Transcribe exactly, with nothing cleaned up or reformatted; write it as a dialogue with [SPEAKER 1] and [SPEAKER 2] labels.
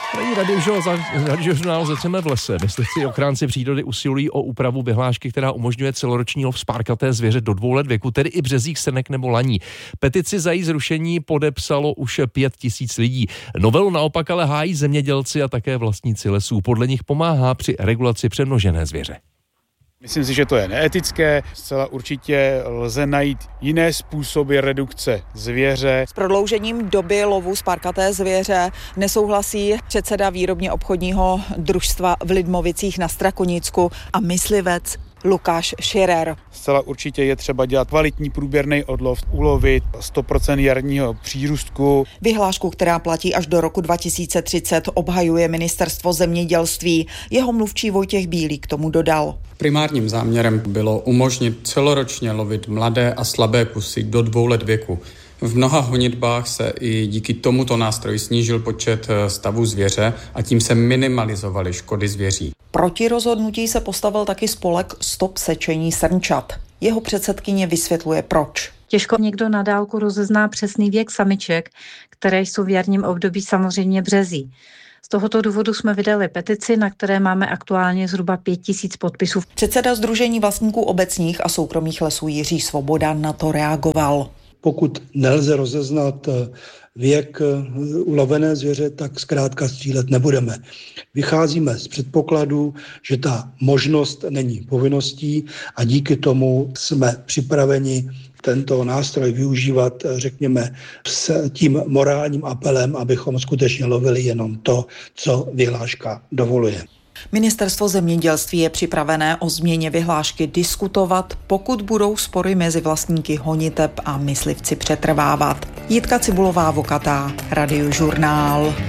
[SPEAKER 1] Tady radiožurnál Začneme v lese. Myslivci ochránci přírody usilují o úpravu vyhlášky, která umožňuje celoroční lov spárkaté zvěře do dvou let věku, tedy i březích, srnek nebo laní. Petici za její zrušení podepsalo už pět tisíc lidí. Novelu naopak ale hájí zemědělci a také vlastníci lesů. Podle nich pomáhá při regulaci přemnožené zvěře.
[SPEAKER 2] Myslím si, že to je neetické. Zcela určitě lze najít jiné způsoby redukce zvěře.
[SPEAKER 3] S prodloužením doby lovu spárkaté zvěře nesouhlasí předseda výrobně obchodního družstva v Lidmovicích na Strakonicku a myslivec Lukáš Širer.
[SPEAKER 2] Zcela určitě je třeba dělat kvalitní průběrný odlov, ulovit sto procent jarního přírůstku.
[SPEAKER 3] Vyhlášku, která platí až do roku dva tisíce třicet, obhajuje ministerstvo zemědělství. Jeho mluvčí Vojtěch Bílý k tomu dodal.
[SPEAKER 4] Primárním záměrem bylo umožnit celoročně lovit mladé a slabé kusy do dvou let věku. V mnoha honitbách se i díky tomuto nástroji snížil počet stavů zvěře a tím se minimalizovaly škody zvěří.
[SPEAKER 3] Proti rozhodnutí se postavil taky spolek Stop sečení srnčat. Jeho předsedkyně vysvětluje proč.
[SPEAKER 5] Těžko někdo na dálku rozezná přesný věk samiček, které jsou v jarním období samozřejmě březí. Z tohoto důvodu jsme vydali petici, na které máme aktuálně zhruba pět tisíc podpisů.
[SPEAKER 3] Předseda Sdružení vlastníků obecních a soukromých lesů Jiří Svoboda na to reagoval.
[SPEAKER 6] Pokud nelze rozeznat věk ulovené zvěře, tak zkrátka střílet nebudeme. Vycházíme z předpokladu, že ta možnost není povinností a díky tomu jsme připraveni tento nástroj využívat, řekněme, s tím morálním apelem, abychom skutečně lovili jenom to, co vyhláška dovoluje.
[SPEAKER 3] Ministerstvo zemědělství je připravené o změně vyhlášky diskutovat, pokud budou spory mezi vlastníky honiteb a myslivci přetrvávat. Jitka Cibulová Vokatá, Radiožurnál.